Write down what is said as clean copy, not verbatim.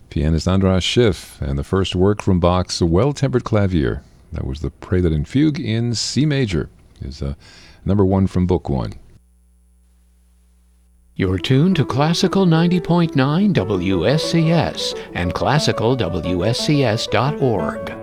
Pianist Andras Schiff, and the first work from Bach's Well-Tempered Clavier. That was the Prelude and Fugue in C major. Is number 1 from Book 1. You're tuned to Classical 90.9 WSCS and classicalwscs.org.